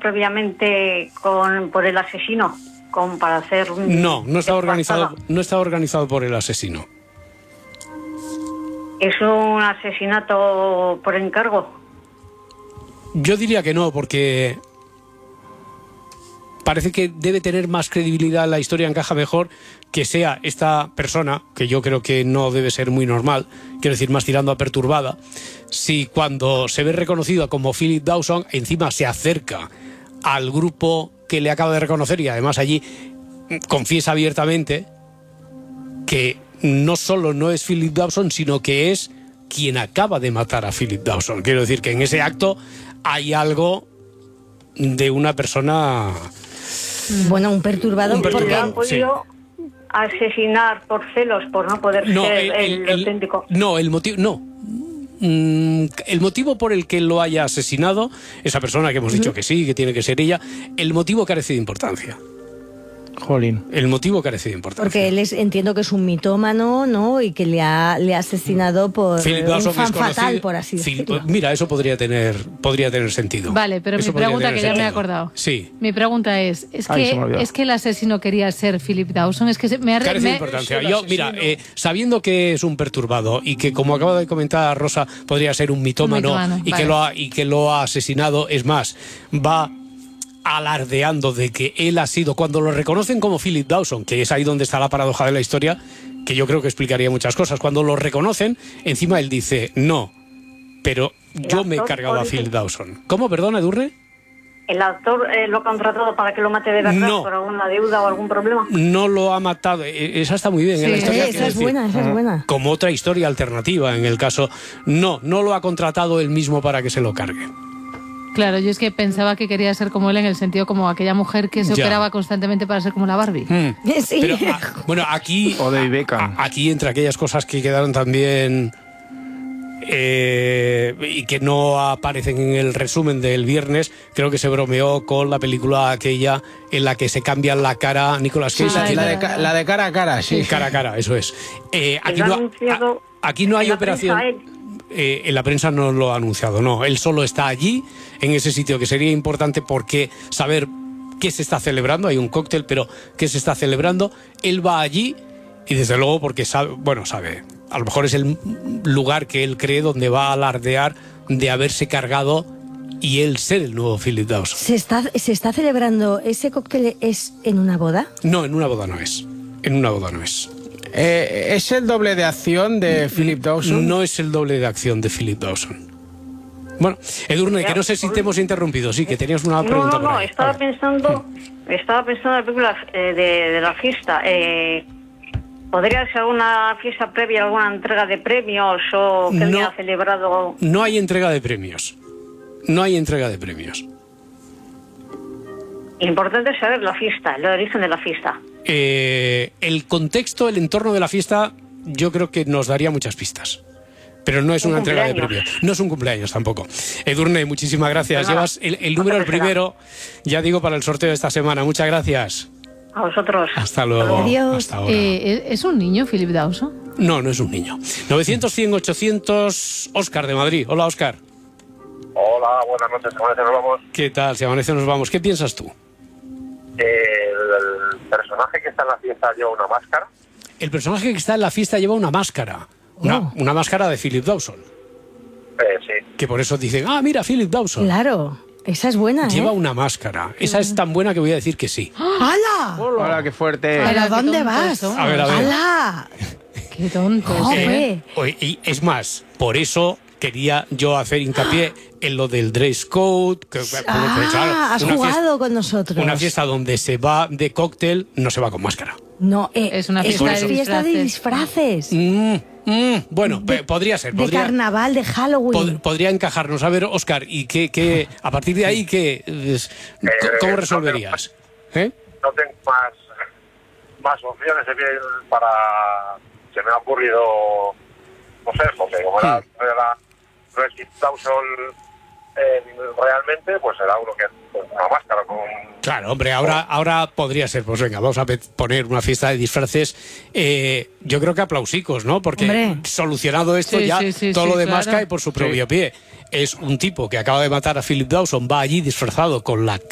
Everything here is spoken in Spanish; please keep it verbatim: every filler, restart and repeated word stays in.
previamente con por el asesino, como para hacer un... No, no está organizado, no está organizado por el asesino. ¿Es un asesinato por encargo? Yo diría que no, porque parece que debe tener más credibilidad, la historia encaja mejor que sea esta persona, que yo creo que no debe ser muy normal, quiero decir, más tirando a perturbada, si cuando se ve reconocida como Philip Dawson, encima se acerca al grupo que le acaba de reconocer y además allí confiesa abiertamente que no solo no es Philip Dawson, sino que es quien acaba de matar a Philip Dawson. Quiero decir que en ese acto hay algo de una persona... Bueno, un perturbado. Un perturbado, porque han podido sí. asesinar por celos, por no poder no, ser el, el, el, el auténtico. No, el motivo... No. Mm, el motivo por el que lo haya asesinado, esa persona que hemos dicho que sí, que tiene que ser ella, el motivo carece de importancia. Jolín. El motivo carece de importancia. Porque él es, entiendo que es un mitómano, ¿no? Y que le ha, le ha asesinado por Philip un Dawson fan es conocido, fatal, por así Philip, decirlo. Mira, eso podría tener, podría tener sentido. Vale, pero Eso mi pregunta, que ya sentido. me he acordado. Sí. Mi pregunta es, ¿es, Ay, que, se me olvidó. ¿es que el asesino quería ser Philip Dawson? Es que se, me ha... Carece de me- importancia. Yo, mira, eh, sabiendo que es un perturbado y que, como acaba de comentar Rosa, podría ser un mitómano, Un mitómano, y, vale. que lo ha, y que lo ha asesinado, es más, va alardeando de que él ha sido, cuando lo reconocen como Philip Dawson, que es ahí donde está la paradoja de la historia, que yo creo que explicaría muchas cosas, cuando lo reconocen, encima él dice, no, pero yo me he cargado a Philip Dawson. ¿Cómo, perdona, Edurne? ¿El actor eh, lo ha contratado para que lo mate de verdad No. por alguna deuda o algún problema? No lo ha matado. Eh, Esa está muy bien. Sí, en la historia, Eh, quiero esa es decir. buena, esa es buena. Como otra historia alternativa en el caso. No, no lo ha contratado él mismo para que se lo cargue. Claro, yo es que pensaba que quería ser como él en el sentido como aquella mujer que se Ya. operaba constantemente para ser como la Barbie. Mm. Sí. Pero, ah, bueno, aquí, O David Beckham. a- aquí entre aquellas cosas que quedaron también eh, y que no aparecen en el resumen del viernes, creo que se bromeó con la película aquella en la que se cambian la cara Nicolas Cage. Ah, aquí La la- de, ca- la de cara a cara, sí. cara a cara, eso es. Eh, aquí, Lo ha no, anunciado a- aquí no hay en la operación. prensa él. Eh, en la prensa no lo ha anunciado, no. Él solo está allí, en ese sitio, que sería importante porque saber qué se está celebrando. Hay un cóctel, pero qué se está celebrando. Él va allí y desde luego porque sabe, bueno, sabe, a lo mejor es el lugar que él cree donde va a alardear de haberse cargado y él ser el nuevo Philip Dawson. ¿Se está, ¿Se está celebrando ese cóctel es en una boda? No, en una boda no es. En una boda no es. Eh, ¿Es el doble de acción de Philip Dawson? No es el doble de acción de Philip Dawson. Bueno, Edurne, que no sé si te hemos interrumpido, sí, que tenías una No, pregunta no, por no, ahí. estaba A ver. pensando, estaba pensando en la película eh, de, de la fiesta. Eh, ¿Podría ser alguna fiesta previa, alguna entrega de premios o que No. alguien ha celebrado? No hay entrega de premios. No hay entrega de premios. Importante es saber la fiesta, el origen de la fiesta. Eh, el contexto, el entorno de la fiesta, yo creo que nos daría muchas pistas. Pero no es Un una entrega de cumpleaños. premios. No es un cumpleaños tampoco. Edurne, muchísimas gracias. Pues nada, Llevas el, el número el otra será. primero, ya digo, para el sorteo de esta semana. Muchas gracias. A vosotros. Hasta luego. Adiós. Hasta ahora. Eh, ¿Es un niño, Philip Dawson? No, no es un niño. novecientos, cien, ochocientos, Óscar de Madrid. Hola, Óscar. Hola, buenas noches, ¿cómo nos vamos? ¿Qué tal? Si amanece nos vamos. ¿Qué piensas tú? El, el personaje que está en la fiesta lleva una máscara. El personaje que está en la fiesta lleva una máscara. Una, Oh. una máscara de Philip Dawson. Eh, sí. Que por eso dicen, ah, mira, Philip Dawson. Claro, esa es buena, ¿eh? Lleva una máscara. Esa es tan buena que voy a decir que sí. ¡Hala! Hola, qué fuerte. Ala, ¿Pero qué dónde tontos vas? somos. A ver, a ver. ¡Hala! Qué tonto. Joder. Eh, oye, y es más, por eso quería yo hacer hincapié en lo del dress code. Que, porque, Ah, claro, has una jugado fiesta- con nosotros. Una fiesta donde se va de cóctel no se va con máscara. No, eh, Es una es fiesta una de fiesta de disfraces. disfraces. Mm, mm, bueno, De- pe- podría ser. De Podría, carnaval, de Halloween. pod- podría encajarnos. A ver, Óscar, ¿y qué, qué, a partir de ahí, qué, es- c- cómo resolverías? ¿Eh? No tengo más, más opciones es bien, para... Se me ha ocurrido, no sé, porque como era, era no es Philip Dawson eh, realmente, pues será uno que con una máscara, con... Claro, hombre, ahora, ahora podría ser, pues venga, vamos a pe- poner una fiesta de disfraces, eh, yo creo que aplausicos, ¿no? Porque Hombre. solucionado esto Sí, ya, sí, sí, todo sí, lo demás claro. cae por su propio pie. Es un tipo que acaba de matar a Philip Dawson, va allí disfrazado con la